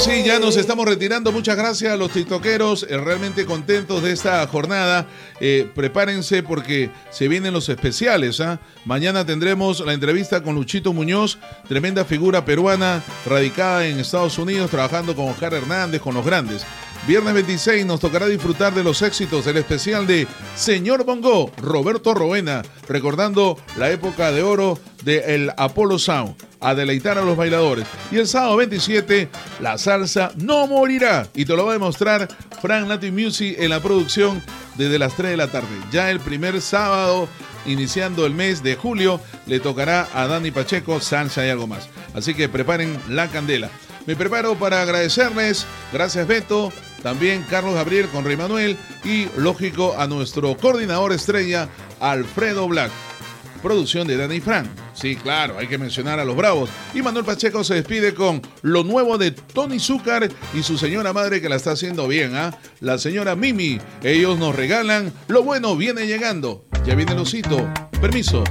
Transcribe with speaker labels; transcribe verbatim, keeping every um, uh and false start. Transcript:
Speaker 1: sí, ya nos estamos retirando. Muchas gracias a los tiktokeros, eh, realmente contentos de esta jornada. Eh, prepárense porque se vienen los especiales. ¿eh? Mañana tendremos la entrevista con Luchito Muñoz, tremenda figura peruana, radicada en Estados Unidos, trabajando con Oscar Hernández, con los grandes. Viernes veintiséis nos tocará disfrutar de los éxitos del especial de Señor Bongo, Roberto Roena, recordando la época de oro del Apollo Sound, a deleitar a los bailadores. Y el sábado veintisiete, la salsa no morirá, y te lo va a demostrar Frank Latin Music en la producción desde las tres de la tarde. Ya el primer sábado, iniciando el mes de julio, le tocará a Dani Pacheco salsa y algo más. Así que preparen la candela. Me preparo para agradecerles, gracias Beto, también Carlos Gabriel con Rey Manuel y, lógico, a nuestro coordinador estrella, Alfredo Black. Producción de Dani Frank. Sí, claro, hay que mencionar a los bravos. Y Manuel Pacheco se despide con lo nuevo de Tony Zúcar y su señora madre que la está haciendo bien, ¿ah? ¿eh? La señora Mimi. Ellos nos regalan Lo Bueno Viene Llegando. Ya viene el osito. Permiso.